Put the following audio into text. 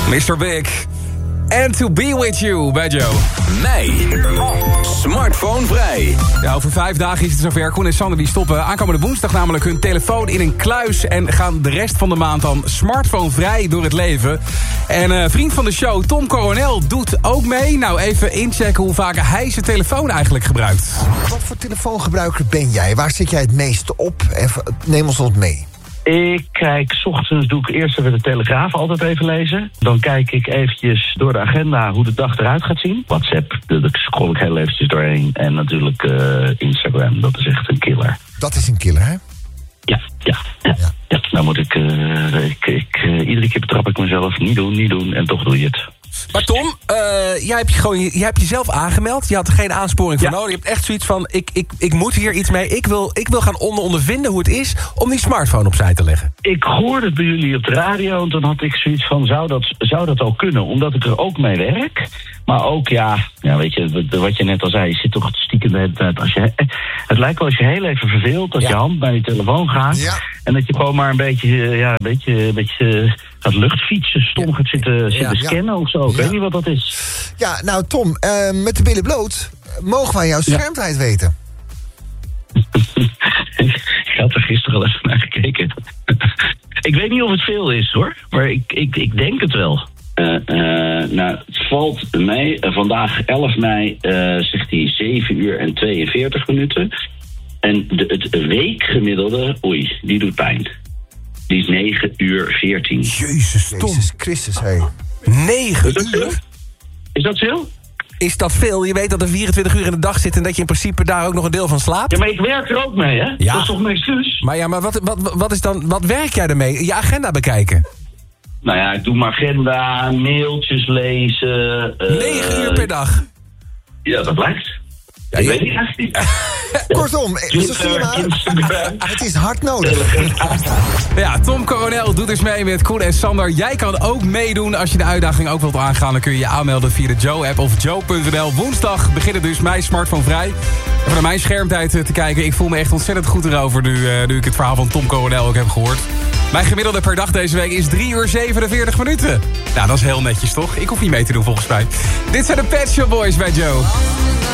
Mr. Big. And to be with you bij Joe. Mei. Smartphone vrij. Ja, over 5 dagen is het zover. Koen en Sander die stoppen aankomende woensdag namelijk hun telefoon in een kluis... en gaan de rest van de maand dan smartphone vrij door het leven. En vriend van de show, Tom Coronel, doet ook mee. Nou, even inchecken hoe vaak hij zijn telefoon eigenlijk gebruikt. Wat voor telefoongebruiker ben jij? Waar zit jij het meeste op? Neem ons wat mee. Ik kijk, 's ochtends doe ik eerst even de Telegraaf altijd even lezen. Dan kijk ik eventjes door de agenda hoe de dag eruit gaat zien. WhatsApp, daar scroll ik heel eventjes doorheen. En natuurlijk Instagram, dat is echt een killer. Dat is een killer, hè? Ja. Nou moet ik iedere keer betrap ik mezelf. Niet doen en toch doe je het. Maar Tom, jij hebt jezelf aangemeld. Je had er geen aansporing voor nodig. Je hebt echt zoiets van, ik moet hier iets mee. Ik wil gaan ondervinden hoe het is om die smartphone opzij te leggen. Ik hoorde het bij jullie op de radio en toen had ik zoiets van, zou dat ook kunnen? Omdat ik er ook mee werk. Maar ook, weet je, wat je net al zei, je zit toch stiekem de hele tijd. Het lijkt wel als je heel even verveelt, als je hand naar je telefoon gaat. Ja. En dat je gewoon maar een beetje gaat luchtfietsen, stom gaat zitten scannen of zo. Ik weet niet wat dat is. Ja, nou Tom, met de billen bloot, mogen wij jouw schermtijd weten? Ik had er gisteren al even naar gekeken. Ik weet niet of het veel is, hoor. Maar ik denk het wel. Nou, het valt mee. Vandaag 11 mei zegt hij 7 uur en 42 minuten. En het weekgemiddelde, die doet pijn. Die is 9 uur 14. Jezus Christus, hé. 9 uur? Is dat veel? Is dat veel? Je weet dat er 24 uur in de dag zit en dat je in principe daar ook nog een deel van slaapt? Ja, maar ik werk er ook mee, hè? Ja. Dat is toch mijn excuus? Maar wat werk jij ermee? Je agenda bekijken? Nou ja, ik doe mijn agenda, mailtjes lezen. 9 uur per dag? Ja, dat blijkt. Ja, ik weet het eigenlijk niet. Kortom, het is hard nodig. Ja, Tom Coronel doet dus mee met Koen en Sander. Jij kan ook meedoen als je de uitdaging ook wilt aangaan. Dan kun je je aanmelden via de Joe-app of joe.nl. Woensdag beginnen dus mijn smartphone vrij. Even naar mijn schermtijd te kijken. Ik voel me echt ontzettend goed erover nu ik het verhaal van Tom Coronel ook heb gehoord. Mijn gemiddelde per dag deze week is 3 uur 47 minuten. Nou, dat is heel netjes, toch? Ik hoef niet mee te doen, volgens mij. Dit zijn de Pet Shop Boys bij Joe.